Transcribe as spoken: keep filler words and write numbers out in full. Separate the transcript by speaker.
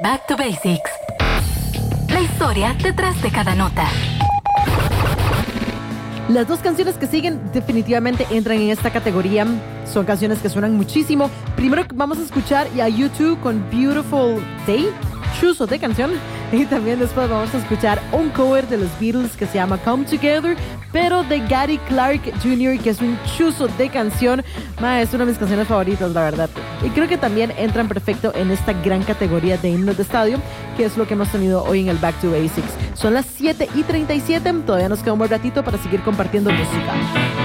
Speaker 1: Back to Basics. La historia detrás de cada nota.
Speaker 2: Las dos canciones que siguen definitivamente entran en esta categoría. Son canciones que suenan muchísimo. Primero vamos a escuchar a U dos con Beautiful Day, chuzo de canción. Y también después vamos a escuchar un cover de los Beatles que se llama Come Together, pero de Gary Clark junior, que es un chuzo de canción. Ma, es una de mis canciones favoritas, la verdad. Y creo que también entran perfecto en esta gran categoría de himnos de estadio, que es lo que hemos tenido hoy en el Back to Basics. Son las siete y treinta y siete. Todavía nos queda un buen ratito para seguir compartiendo música.